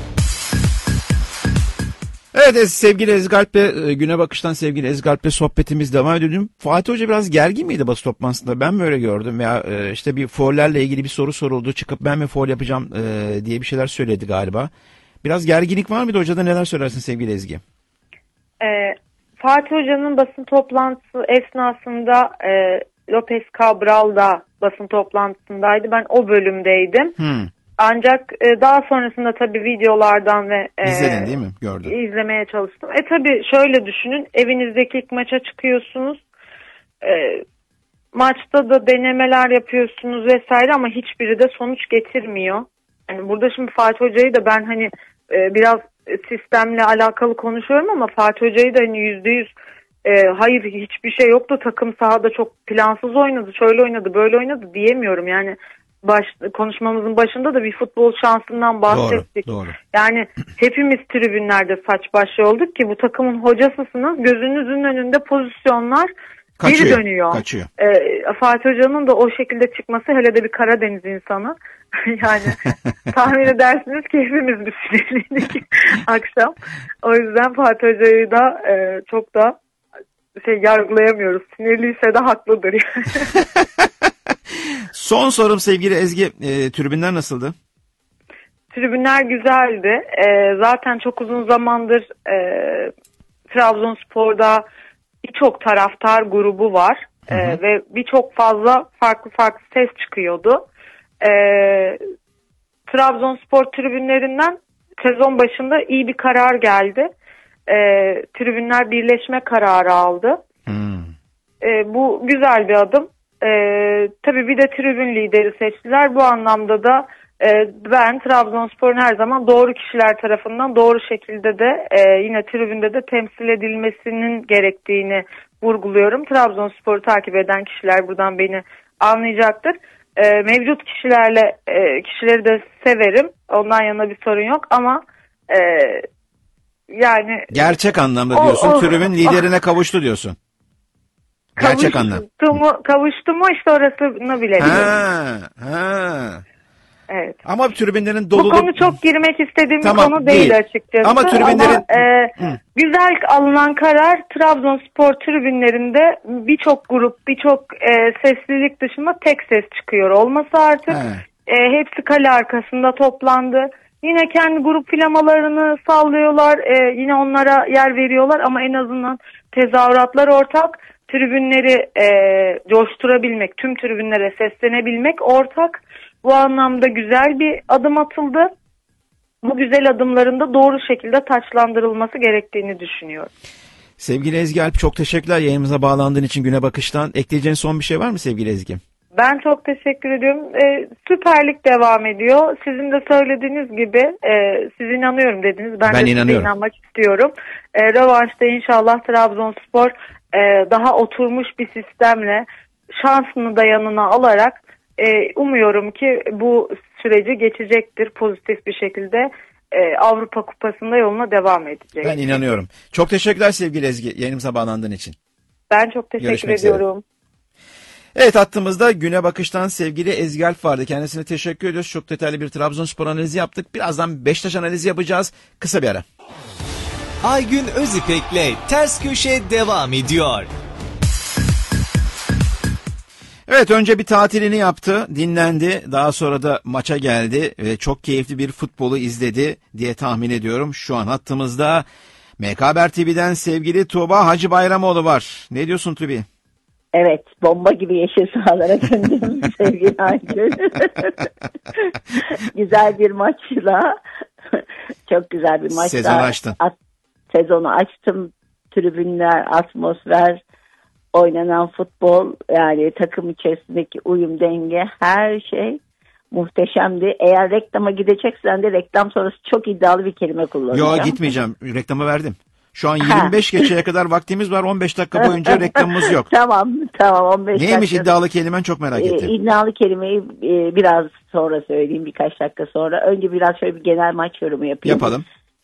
Evet sevgili Ezgi Alp'le Güne Bakış'tan sevgili Ezgi Alp'le sohbetimiz devam ediyor. Fatih Hoca biraz gergin miydi basın toplantısında? Ben mi öyle gördüm? Veya işte bir foul'lerle ilgili bir soru soruldu. Çıkıp ben mi foul yapacağım diye bir şeyler söyledi galiba. Biraz gerginlik var mıydı hocada? Neler söylersin sevgili Ezgi? Ee, Fatih Hoca'nın basın toplantısı esnasında e, Lopez Cabral da basın toplantısındaydı. Ben o bölümdeydim. Hmm. Ancak e, daha sonrasında tabii videolardan ve e, İzledin değil mi? Gördüm. İzlemeye çalıştım. E tabii şöyle düşünün. Evinizdeki ilk maça çıkıyorsunuz. E, maçta da denemeler yapıyorsunuz vesaire ama hiçbiri de sonuç getirmiyor. Yani burada şimdi Fatih Hoca'yı da ben hani e, biraz sistemle alakalı konuşuyorum ama Fatih Hoca'yı da hani yüzde yüz e, hayır hiçbir şey yoktu. Takım sahada çok plansız oynadı. Şöyle oynadı, böyle oynadı diyemiyorum. Yani Baş, konuşmamızın başında da bir futbol şansından bahsettik. Doğru, doğru. Yani hepimiz tribünlerde saç baş olduk ki bu takımın hocasısınız. Gözünüzün önünde pozisyonlar kaçıyor, geri dönüyor. Kaçıyor. Ee, Fatih Hoca'nın da o şekilde çıkması hele de bir Karadeniz insanı. Yani tahmin edersiniz ki hepimiz bir sinirliydik akşam. O yüzden Fatih Hoca'yı da e, çok da şey yargılayamıyoruz. Sinirliyse de haklıdır yani. Son sorum sevgili Ezgi, e, tribünler nasıldı? Tribünler güzeldi. E, zaten çok uzun zamandır e, Trabzonspor'da birçok taraftar grubu var. E, ve birçok fazla farklı farklı ses çıkıyordu. E, Trabzonspor tribünlerinden sezon başında iyi bir karar geldi. E, tribünler birleşme kararı aldı. Hmm. E, bu güzel bir adım. Ee, tabii bir de tribün lideri seçtiler. Bu anlamda da e, ben Trabzonspor'un her zaman doğru kişiler tarafından doğru şekilde de e, yine tribünde de temsil edilmesinin gerektiğini vurguluyorum. Trabzonspor'u takip eden kişiler buradan beni anlayacaktır. E, mevcut kişilerle e, kişileri de severim. Ondan yana bir sorun yok ama e, yani gerçek anlamda diyorsun. O, o, tribün liderine kavuştu diyorsun. Gerçek anlam. Mu, kavuştu mu işte orasını bile ha, ha. Evet. Ama tribünlerin dolu... Bu konu çok girmek istediğim tamam, bir konu değil, değil açıkçası. Ama tribünlerin... Ama, e, güzel alınan karar Trabzonspor tribünlerinde birçok grup, birçok e, seslilik dışında tek ses çıkıyor olması artık. E, hepsi kale arkasında toplandı. Yine kendi grup flamalarını sallıyorlar. E, yine onlara yer veriyorlar ama en azından tezahüratlar ortak. Tribünleri e, coşturabilmek, tüm tribünlere seslenebilmek ortak. Bu anlamda güzel bir adım atıldı. Bu güzel adımların da doğru şekilde taçlandırılması gerektiğini düşünüyorum. Sevgili Ezgi Alp çok teşekkürler yayınımıza bağlandığın için Güne Bakış'tan. Ekleyeceğin son bir şey var mı sevgili Ezgi? Ben çok teşekkür ediyorum. Ee, Süper Lig devam ediyor. Sizin de söylediğiniz gibi e, siz inanıyorum dediniz. Ben, ben de size inanmak istiyorum. E, rövanşta inşallah Trabzonspor e, daha oturmuş bir sistemle şansını da yanına alarak e, umuyorum ki bu süreci geçecektir pozitif bir şekilde. e, Avrupa Kupası'nda yoluna devam edecek. Ben inanıyorum. Çok teşekkürler sevgili Ezgi yayınımıza bağlandığın için. Ben çok teşekkür Görüşmek ediyorum. Üzere. Evet hattımızda Güne Bakış'tan sevgili Ezgi Alp vardı. Kendisine teşekkür ediyoruz. Çok detaylı bir Trabzonspor analizi yaptık. Birazdan Beşiktaş analizi yapacağız. Kısa bir ara. Aygün Özipek'le Ters Köşe devam ediyor. Evet önce bir tatilini yaptı, dinlendi. Daha sonra da maça geldi ve çok keyifli bir futbolu izledi diye tahmin ediyorum. Şu an hattımızda M K Haber T V'den sevgili Tuğba Hacı Bayramoğlu var. Ne diyorsun Tuğbi? Evet, bomba gibi yeşil sahalara döndüm sevgili Aygün. Güzel bir maçla, çok güzel bir maçla. Sezonu açtın. At, sezonu açtım. Tribünler, atmosfer, oynanan futbol, yani takım içerisindeki uyum, denge, her şey muhteşemdi. Eğer reklama gideceksen de reklam sonrası çok iddialı bir kelime kullanacağım. Yok gitmeyeceğim, reklamı verdim. Şu an yirmi beş geçeye kadar vaktimiz var. on beş dakika boyunca reklamımız yok. Tamam, tamam. on beş Neymiş dakika. iddialı kelimen çok merak ettim. Ee, iddialı kelimeyi e, biraz sonra söyleyeyim, birkaç dakika sonra. Önce biraz şöyle bir genel maç yorumu yapayım. Yapalım.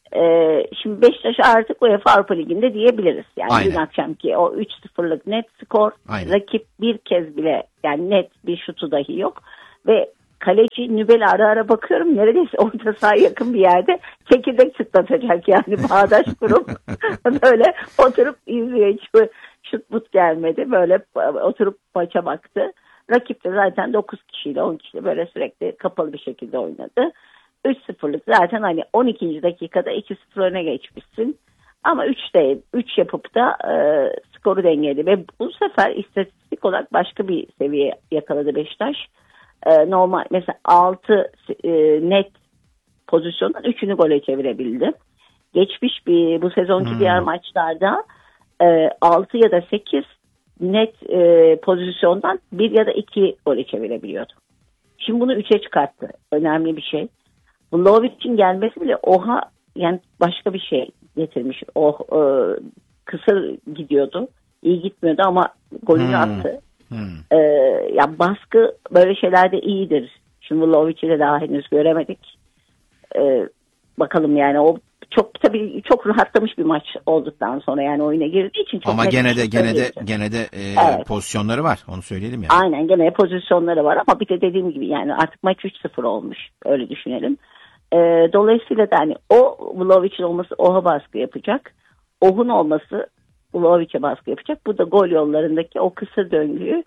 Ee, şimdi Beşiktaş artık UEFA Avrupa Ligi'nde diyebiliriz. Yani Aynen. dün akşamki o üç sıfırlık net skor. Aynen. Rakip bir kez bile yani net bir şutu dahi yok. Ve kaleci Nübel ara ara bakıyorum neredeyse orta sahaya yakın bir yerde çekirdek çıtlatacak yani bağdaş kurup böyle oturup izliyor. Hiç şut but gelmedi. Böyle oturup maça baktı. Rakip de zaten dokuz kişiyle on kişiyle böyle sürekli kapalı bir şekilde oynadı. üç sıfırlık zaten hani on ikinci dakikada iki sıfır öne geçmişsin. Ama üçte üç yapıp da e, skoru dengeledi ve bu sefer istatistik olarak başka bir seviye yakaladı Beşiktaş. E, normal mesela altı e, net pozisyondan üçünü gole çevirebildi. Geçmiş bir bu sezonki hmm. diğer maçlarda e, altı ya da sekiz net e, pozisyondan bir ya da iki gole çevirebiliyordu. Şimdi bunu üçe çıkarttı. Önemli bir şey. Vlahovic'in gelmesi bile oha yani başka bir şey getirmiş. O e, kısır gidiyordu. İyi gitmiyordu ama golünü hmm. attı. Hmm. E, ya baskı böyle şeylerde iyidir. Şimdi Vlahovic'i de daha henüz göremedik. E, bakalım yani o çok tabii çok rahatlamış bir maç olduktan sonra yani oyuna girdiği için çok ama gene de gene de gene de e, evet. pozisyonları var. Onu söyleyelim yani. Aynen gene pozisyonları var ama bir de dediğim gibi yani artık maç üç sıfır olmuş. Öyle düşünelim. E, dolayısıyla da hani o Vlahovic'in olması Oh'a baskı yapacak. Oh'un olması Vlahovic'e baskı yapacak. Bu da gol yollarındaki o kısır döngüyü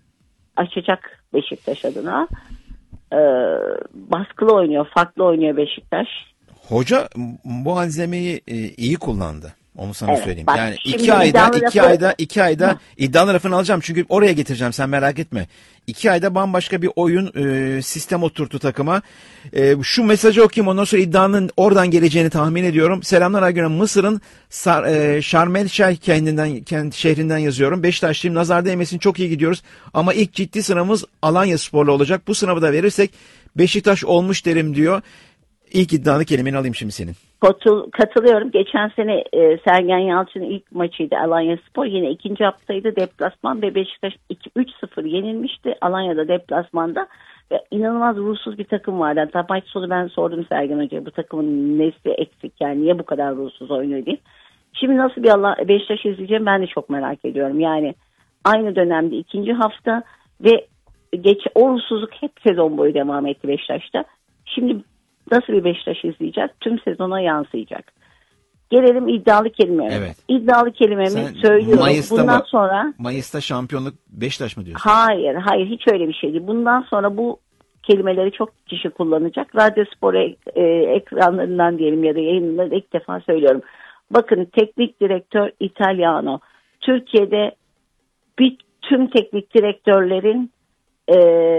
açacak Beşiktaş adına. E, baskılı oynuyor, farklı oynuyor Beşiktaş. Hoca bu malzemeyi e, iyi kullandı. Onu sana evet, söyleyeyim. Bak, yani iki ayda, iki lafı... ayda, iki ayda iddialı lafını alacağım. Çünkü oraya getireceğim. Sen merak etme. İki ayda bambaşka bir oyun e, sistem oturttu takıma. E, şu mesajı okuyayım. Ondan sonra iddianın oradan geleceğini tahmin ediyorum. Selamlar Aygün. Mısır'ın e, Şarm El Şeyh kendinden, kendi şehrinden yazıyorum. Beşiktaşlıyım. Nazar değmesin. Çok iyi gidiyoruz. Ama ilk ciddi sınavımız Alanyaspor'la olacak. Bu sınavı da verirsek Beşiktaş olmuş derim diyor. İlk iddialı kelimeni alayım şimdi senin. Katılıyorum. Geçen sene e, Sergen Yalçın'ın ilk maçıydı Alanyaspor. Yine ikinci haftaydı deplasman ve Beşiktaş üç sıfır yenilmişti Alanya'da deplasmanda. Ve inanılmaz ruhsuz bir takım vardı. Hatta maç sonu ben sordum Sergen Hoca'ya bu takımın nesi eksik yani niye bu kadar ruhsuz oynuyor diye. Şimdi nasıl bir Allah, Beşiktaş izleyeceğim ben de çok merak ediyorum. Yani aynı dönemde ikinci hafta ve geç, o ruhsuzluk hep sezon boyu devam etti Beşiktaş'ta. Şimdi nasıl bir Beşiktaş izleyeceğiz? Tüm sezona yansıyacak. Gelelim iddialı kelimeye. Evet. İddialı kelimemi Sen söylüyorum. Mayıs'ta Bundan mı, sonra Mayıs'ta şampiyonluk Beşiktaş mı diyorsun? Hayır, hayır hiç öyle bir şey değil. Bundan sonra bu kelimeleri çok kişi kullanacak. Radyo Spor e, ekranlarından diyelim ya da yayınlarında ilk defa söylüyorum. Bakın teknik direktör Italiano. Türkiye'de bir tüm teknik direktörlerin e,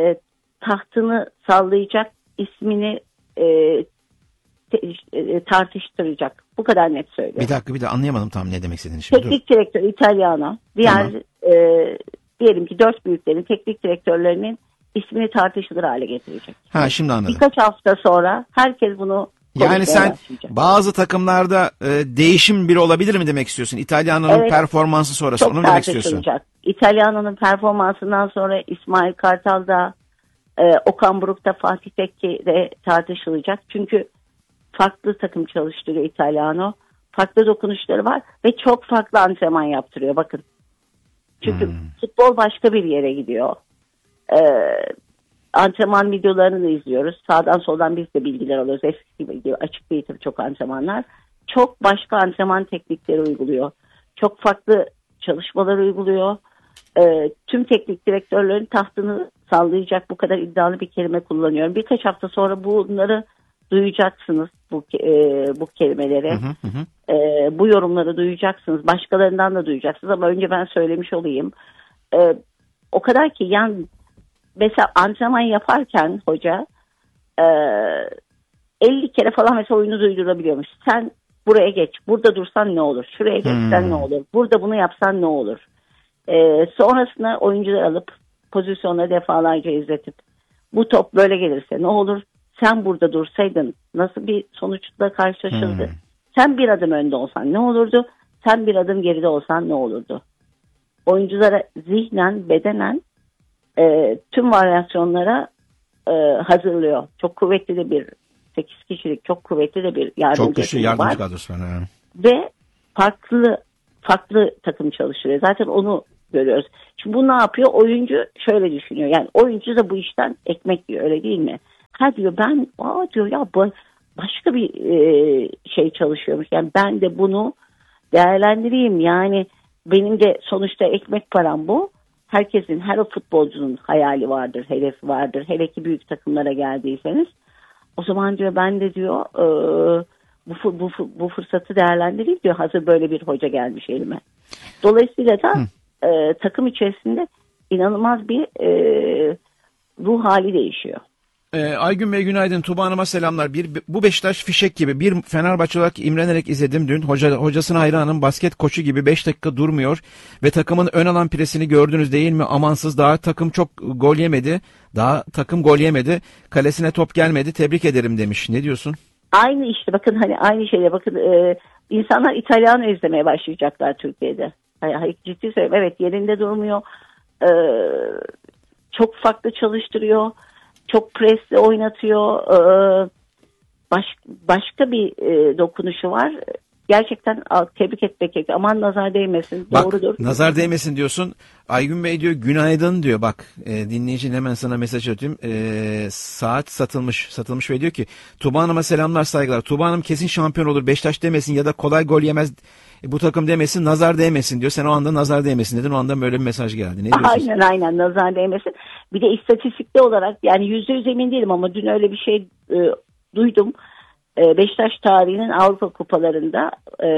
tahtını sallayacak, ismini e, te, e, tartıştıracak. Bu kadar net söylüyorum. Bir dakika bir de anlayamadım tam ne demek istediğini şimdi. Teknik Dur. direktör Italiano. Diğer tamam. e, diyelim ki dört büyüklerin teknik direktörlerinin ismini tartışılır hale getirecek. Ha şimdi anladım. Birkaç hafta sonra herkes bunu yani sen başlayacak. Bazı takımlarda e, değişim biri olabilir mi demek istiyorsun? İtalyana'nın evet, performansı sonrası onu demek istiyorsun. İtalyana'nın performansından sonra İsmail Kartal'da e, Okan Buruk'ta Fatih Tekke'de tartışılacak. Çünkü farklı takım çalıştırıyor İtalyano. Farklı dokunuşları var ve çok farklı antrenman yaptırıyor bakın. Çünkü hmm. futbol başka bir yere gidiyor. Ee, antrenman videolarını da izliyoruz. Sağdan soldan biz de bilgiler alıyoruz. Eski gibi açık değil tabii çok antrenmanlar. Çok başka antrenman teknikleri uyguluyor. Çok farklı çalışmalar uyguluyor. Ee, tüm teknik direktörlerin tahtını sallayacak bu kadar iddialı bir kelime kullanıyorum. Birkaç hafta sonra bunları duyacaksınız bu e, bu kelimeleri. Hı hı hı. E, bu yorumları duyacaksınız. Başkalarından da duyacaksınız ama önce ben söylemiş olayım. E, o kadar ki yani mesela antrenman yaparken hoca e, elli kere falan mesela oyunu duydurabiliyormuş. Sen buraya geç. Burada dursan ne olur? Şuraya geçsen hmm. ne olur? Burada bunu yapsan ne olur? E, sonrasında oyuncuları alıp pozisyonları defalarca izletip bu top böyle gelirse ne olur? Sen burada dursaydın nasıl bir sonuçla karşılaşıldı? Hmm. Sen bir adım önde olsan ne olurdu? Sen bir adım geride olsan ne olurdu? Oyunculara zihnen, bedenen e, tüm varyasyonlara e, hazırlıyor. Çok kuvvetli de bir sekiz kişilik çok kuvvetli de bir yardımcı Çok güçlü yardımcı var. kadrosu var. Yani. Ve farklı farklı takım çalıştırıyor. Zaten onu görüyoruz. Şimdi bu ne yapıyor? Oyuncu şöyle düşünüyor. Yani oyuncu da bu işten ekmek yiyor, öyle değil mi? Ha diyor ben aa diyor ya bu başka bir e, şey çalışıyormuş. Yani ben de bunu değerlendireyim. Yani benim de sonuçta ekmek param bu. Herkesin, her o futbolcunun hayali vardır, hedefi vardır. Hele ki büyük takımlara geldiyseniz. O zaman diyor ben de diyor e, bu, bu, bu fırsatı değerlendireyim diyor. Hazır böyle bir hoca gelmiş elime. Dolayısıyla da e, takım içerisinde inanılmaz bir e, ruh hali değişiyor. Ee, Aygün Bey günaydın. Tuba Hanım'a selamlar. Bir, bu Beşiktaş fişek gibi. Bir Fenerbahçe olarak imrenerek izledim dün. Hoca, hocasına hayranım. Basket koçu gibi beş dakika durmuyor. Ve takımın ön alan presini gördünüz değil mi? Amansız. Daha takım çok gol yemedi. Daha takım gol yemedi. Kalesine top gelmedi. Tebrik ederim demiş. Ne diyorsun? Aynı işte bakın hani aynı şeyle bakın e, insanlar İtalyanı izlemeye başlayacaklar Türkiye'de. Hayır, ciddi söylüyorum. Evet yerinde durmuyor. E, çok farklı çalıştırıyor. Çok presle oynatıyor. Ee, baş, başka bir e, dokunuşu var. Gerçekten tebrik etmek gerekiyor. Aman nazar değmesin. Bak, doğrudur. Nazar değmesin diyorsun. Aygün Bey diyor günaydın diyor. Bak e, dinleyicin hemen sana mesaj atayım. E, saat satılmış. Satılmış ve diyor ki Tuba Hanım'a selamlar saygılar. Tuba Hanım kesin şampiyon olur. Beşiktaş demesin ya da kolay gol yemez. E, bu takım demesin, nazar değmesin diyor. Sen o anda nazar değmesin dedin. O anda böyle bir mesaj geldi. Ne diyorsun? Aynen aynen nazar değmesin. Bir de istatistikte olarak yani yüzde yüz emin değilim ama dün öyle bir şey e, duydum. E, Beşiktaş tarihinin Avrupa kupalarında e,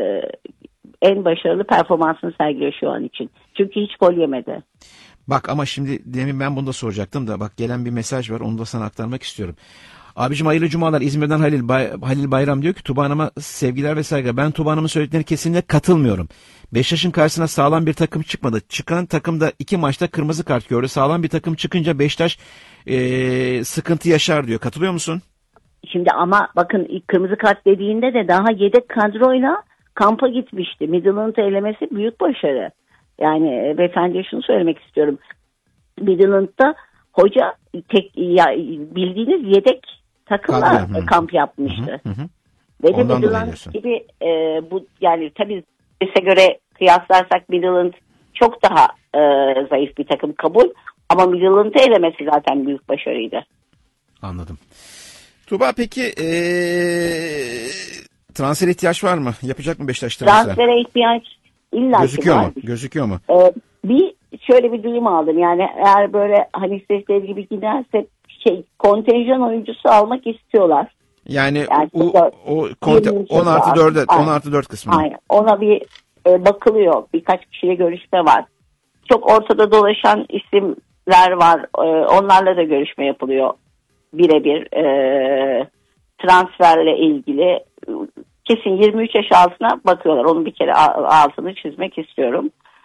en başarılı performansını sergiliyor şu an için. Çünkü hiç gol yemedi. Bak ama şimdi demin ben bunu da soracaktım da bak gelen bir mesaj var. Onu da sana aktarmak istiyorum. Abicim hayırlı cumalar. İzmir'den Halil, Bay, Halil Bayram diyor ki Tuba Hanım'a sevgiler ve saygılar. Ben Tuba Hanım'ın söylediklerine kesinlikle katılmıyorum. Beşiktaş'ın karşısına sağlam bir takım çıkmadı. Çıkan takım da iki maçta kırmızı kart gördü. Sağlam bir takım çıkınca Beşiktaş ee, sıkıntı yaşar diyor. Katılıyor musun? Şimdi ama bakın ilk kırmızı kart dediğinde de daha yedek kadroyla kampa gitmişti. Midland'ı elemesi büyük başarı. Yani beyefendiye şunu söylemek istiyorum. Midland'da hoca tek ya, bildiğiniz yedek takımla Kadri, kamp yapmıştı. Hı hı, hı. Ve de Midland gibi e, bu yani tabii bize göre kıyaslarsak Midland çok daha e, zayıf bir takım kabul. Ama Midland'ı elemesi zaten büyük başarıydı. Anladım. Tuba peki ee, transfer ihtiyaç var mı? Yapacak mı Beşiktaş transfer? Transfere ihtiyaç illa Gözüküyor var. mu? Gözüküyor mu? Ee, bir şöyle bir duyum aldım. Yani eğer böyle hani istedikleri gibi giderse şey kontenjan oyuncusu almak istiyorlar. Yani, yani o, o konte, on artı dört on artı dört kısmı. Aynen. Ona bir e, bakılıyor. Birkaç kişiyle görüşme var. Çok ortada dolaşan isimler var. E, onlarla da görüşme yapılıyor. Birebir e, transferle ilgili kesin yirmi üç yaş altına bakıyorlar. Onun bir kere altını çizmek istiyorum.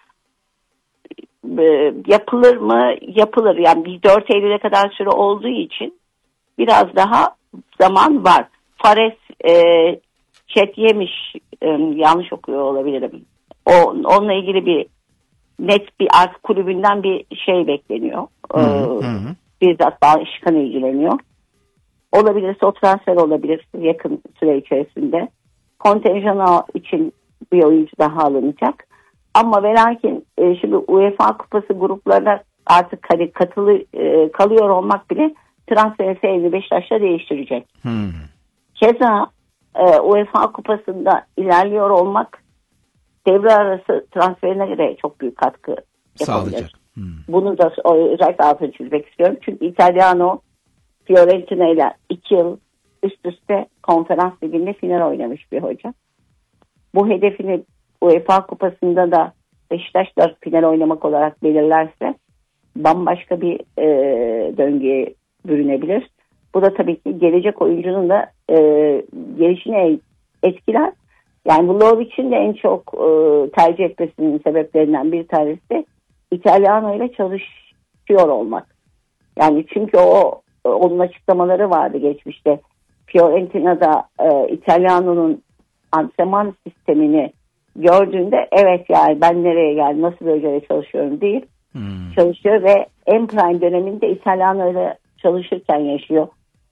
E, yapılır mı? Yapılır. Yani bir dört Eylül'e kadar süre olduğu için biraz daha zaman var. Fares e, Çet yemiş e, yanlış okuyor olabilirim. O, onunla ilgili bir net bir art kulübünden bir şey bekleniyor. Hı hı. Ee, bizzat Başkan ilgileniyor. Olabilirse o transfer olabilir yakın süre içerisinde. Kontenjan için bir oyuncu daha alınacak. Ama ve lakin e, şimdi UEFA Kupası gruplarına artık hani katılı e, kalıyor olmak bile transfer seyrini Beşiktaş'ta değiştirecek. Hmm. Keza e, UEFA Kupası'nda ilerliyor olmak devre arası transferine göre çok büyük katkı yapabilir. Hmm. Bunu da özellikle altını çizmek istiyorum. Çünkü Italiano Fiorentina ile iki yıl üst üste konferans liginde final oynamış bir hoca. Bu hedefini UEFA Kupası'nda da Beşiktaş'la final oynamak olarak belirlerse bambaşka bir e, döngüye bürünebilir. Bu da tabii ki gelecek oyuncunun da e, gelişine etkiler. Yani Vlahovic'in de en çok e, tercih etmesinin sebeplerinden bir tanesi de İtalyano ile çalışıyor olmak. Yani çünkü o onun açıklamaları vardı geçmişte. Fiorentina'da e, İtalyano'nun antrenman sistemini gördüğünde evet yani ben nereye geldim nasıl böyle çalışıyorum değil. Hmm. Çalışıyor ve en prime döneminde İtalyano ile çalışırken yaşıyor.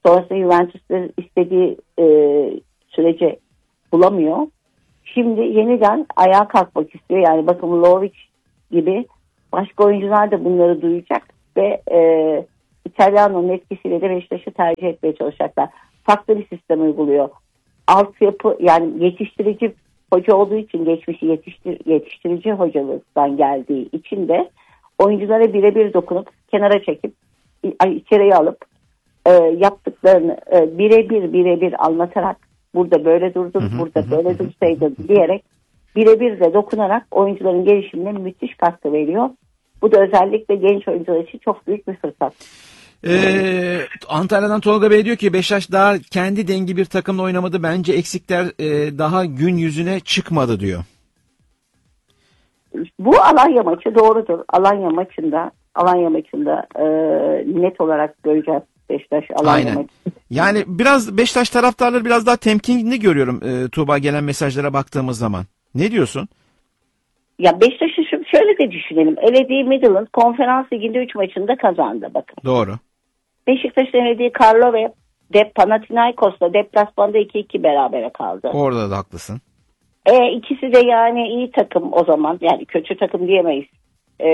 Sonrasında Juventus'ta istediği e, sürece bulamıyor. Şimdi yeniden ayağa kalkmak istiyor. Yani bakın Vlahovic gibi başka oyuncular da bunları duyacak ve e, İtalyano'nun etkisiyle de Beşiktaş'ı tercih etmeye çalışacaklar. Farklı bir sistem uyguluyor. Altyapı, yani yetiştirici hoca olduğu için, geçmişi yetiştir, yetiştirici hocalıktan geldiği için de oyunculara birebir dokunup kenara çekip içeriye alıp e, yaptıklarını e, birebir birebir anlatarak, burada böyle durdun, burada böyle dursaydın diyerek birebir de dokunarak oyuncuların gelişimine müthiş katkı veriyor. Bu da özellikle genç oyuncular için çok büyük bir fırsat. Ee, Antalya'dan Tolga Bey diyor ki Beşiktaş daha kendi dengi bir takımla oynamadı. Bence eksikler e, daha gün yüzüne çıkmadı diyor. Bu Alanya maçı doğrudur. Alanya maçında Alanya maçında e, net olarak göreceğiz Beşiktaş Alanya Aynen. maçı. Yani biraz Beşiktaş taraftarları biraz daha temkinli görüyorum e, Tuğba, gelen mesajlara baktığımız zaman. Ne diyorsun? Ya Beşiktaş'ı şöyle de düşünelim. Elediği Midland Konferans Ligi'nde üç maçında kazandı bakın. Doğru. Beşiktaş'ın elediği Karlo ve De Panathinaikos'la deplasmanda iki iki berabere kaldı. Orada da haklısın. E, ikisi de yani iyi takım o zaman. Yani kötü takım diyemeyiz. E,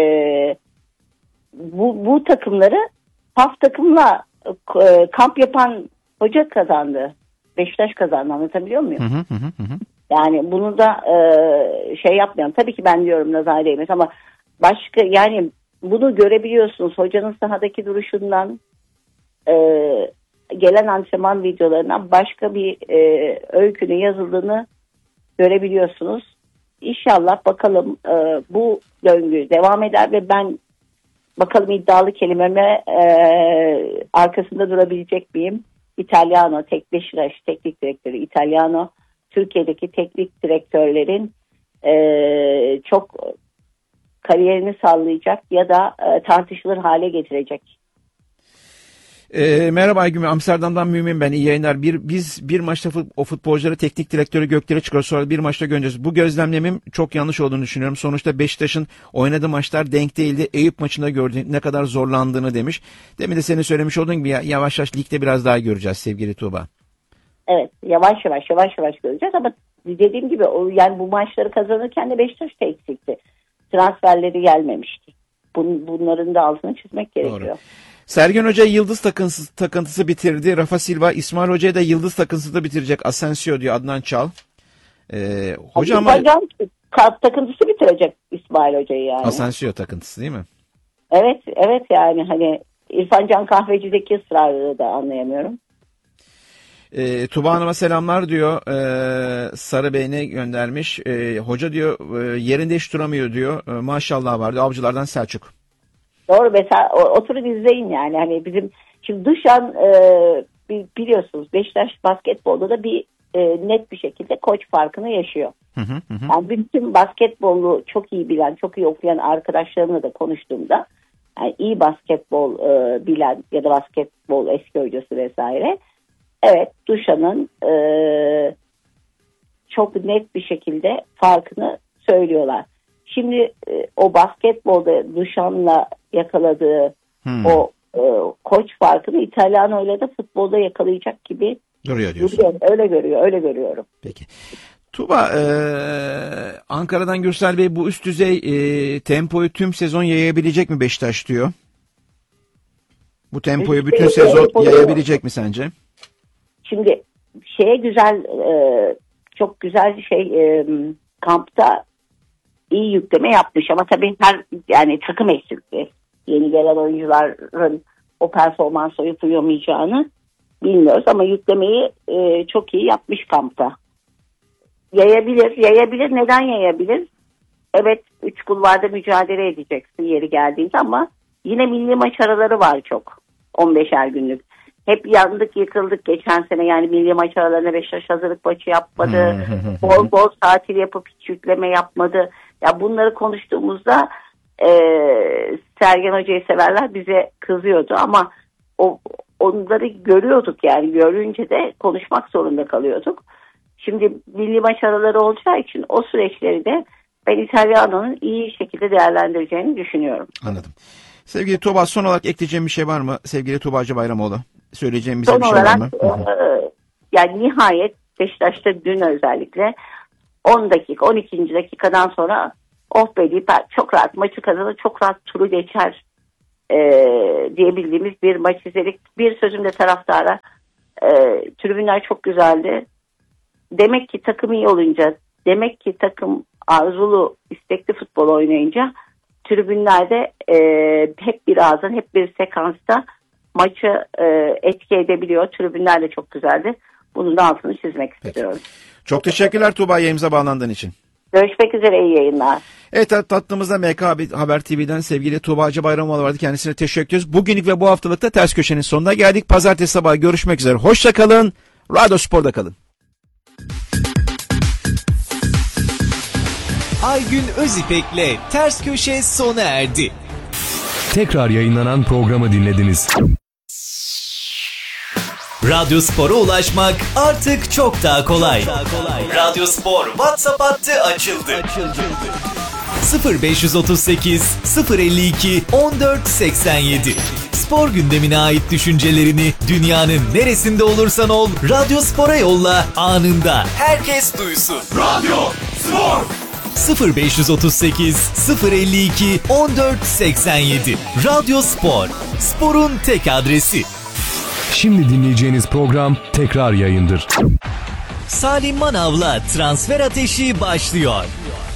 bu, bu takımları P A F takımla e, kamp yapan hoca kazandı. Beşiktaş kazandı, anlatabiliyor muyum? Hı hı hı hı. Yani bunu da e, şey yapmayalım. Tabii ki ben diyorum nazar değmez ama başka, yani bunu görebiliyorsunuz. Hocanın sahadaki duruşundan, e, gelen antrenman videolarından başka bir e, öykünün yazıldığını görebiliyorsunuz. İnşallah bakalım e, bu döngü devam eder ve ben bakalım iddialı kelimeme e, arkasında durabilecek miyim? İtalyano, tek Beşiktaş teknik direktörü İtalyano, Türkiye'deki teknik direktörlerin e, çok kariyerini sağlayacak ya da e, tartışılır hale getirecek. E, merhaba Aygün, Amsterdam'dan Mümin ben, iyi yayınlar. Bir, biz bir maçta fut, o futbolcuları teknik direktörü göklere çıkar, sonra bir maçta göndeririz. Bu gözlemlemim çok yanlış olduğunu düşünüyorum. Sonuçta Beşiktaş'ın oynadığı maçlar denk değildi. Eyüp maçında gördük ne kadar zorlandığını demiş. Demin de senin söylemiş olduğun gibi yavaş yavaş ligde biraz daha göreceğiz sevgili Tuğba. Evet, yavaş yavaş yavaş yavaş göreceğiz ama dediğim gibi o, yani bu maçları kazanırken de Beşiktaş da eksikti. Transferleri gelmemişti. Bun, bunların da altını çizmek gerekiyor. Doğru. Sergen Hoca yıldız takıntısı, takıntısı bitirdi. Rafa Silva, İsmail Hoca'ya da yıldız takıntısı da bitirecek. Asensio diyor Adnan Çal. Ee, hoca ama... Hocam takıntısı bitirecek İsmail Hoca'yı yani. Asensio takıntısı değil mi? Evet, evet yani hani İrfan Can Kahveci'deki ısrarı da anlayamıyorum. E, Tuba Hanım'a selamlar diyor. E, Sarı Bey'ine göndermiş. E, hoca diyor e, yerinde hiç duramıyor diyor. E, maşallah vardı. Avcılardan Selçuk. Doğru, mesela oturup izleyin yani. Hani bizim şimdi Duşan e, biliyorsunuz Beşiktaş basketbolda da bir e, net bir şekilde koç farkını yaşıyor. Hı hı hı. Yani bütün basketbolu çok iyi bilen, çok iyi okuyan arkadaşlarımla da konuştuğumda yani iyi basketbol e, bilen ya da basketbol eski hocası vesaire, evet Duşan'ın e, çok net bir şekilde farkını söylüyorlar. Şimdi e, o basketbolda Duşan'la yakaladığı hmm. o e, koç farkını İtalyano'yla da futbolda yakalayacak gibi duruyor diyorsun. Duruyor. Öyle görüyor, öyle görüyorum. Peki. Tuba, e, Ankara'dan Gürsel Bey bu üst düzey e, tempoyu tüm sezon yayabilecek mi Beşiktaş diyor. Bu tempoyu bütün sezon yayabilecek mi sence? Şimdi şeye güzel, e, çok güzel şey e, kampta iyi yükleme yapmış ama tabii her yani takım eksikti. Yeni gelen oyuncuların o performansa uyuyamayacağını bilmiyoruz ama yüklemeyi e, çok iyi yapmış kampta. Yayabilir, yayabilir. Neden yayabilir? Evet, üç kulvarda mücadele edeceksin yeri geldiğinde ama yine milli maç araları var çok. on beşer günlük. Hep yandık yıkıldık geçen sene, yani milli maç aralarında Beşiktaş hazırlık maçı yapmadı. bol bol tatil yapıp hiç yükleme yapmadı. Ya bunları konuştuğumuzda e, Sergen Hoca'yı severler bize kızıyordu ama o onları görüyorduk, yani görünce de konuşmak zorunda kalıyorduk. Şimdi milli maç araları olacağı için o süreçleri de ben İtalyano'nun iyi şekilde değerlendireceğini düşünüyorum. Anladım. Sevgili Tuğba, son olarak ekleyeceğim bir şey var mı sevgili Tuğba Hacı Bayramoğlu? söyleyeceğim bize Son bir şey olarak, var mı? E, yani nihayet Beşiktaş'ta dün özellikle on dakika on ikinci dakikadan sonra oh be deyip çok rahat maçı kazanır, çok rahat turu geçer e, diyebildiğimiz bir maç izledik. Bir sözümle taraftara, e, tribünler çok güzeldi. Demek ki takım iyi olunca, demek ki takım arzulu, istekli futbol oynayınca tribünlerde e, hep bir ağızdan, hep bir sekansta maçı e, etki edebiliyor. Tribünler de çok güzeldi. Bunun da altını çizmek Peki. istiyorum. Çok teşekkürler Tuğba, yayımıza bağlandığın için. Görüşmek üzere, iyi yayınlar. Evet, tatlımızda M K Haber T V'den sevgili Tuğba Hacıbayramoğlu vardı. Kendisine teşekkür ediyoruz. Bugünlük ve bu haftalıkta Ters Köşe'nin sonuna geldik. Pazartesi sabahı görüşmek üzere. Hoşça kalın. Radyo Spor'da kalın. Aygün Özipek'le Ters Köşe sona erdi. Tekrar yayınlanan programı dinlediniz. Radyo Spor'a ulaşmak artık çok daha kolay. Radyo Spor WhatsApp hattı açıldı. açıldı. sıfır beş otuz sekiz sıfır elli iki on dört seksen yedi. Spor gündemine ait düşüncelerini dünyanın neresinde olursan ol Radyo Spor'a yolla, anında herkes duysun. Radyo Spor sıfır beş otuz sekiz sıfır elli iki on dört seksen yedi. Radyo Spor, sporun tek adresi. Şimdi dinleyeceğiniz program tekrar yayındır. Salim Manav'la Transfer Ateşi başlıyor.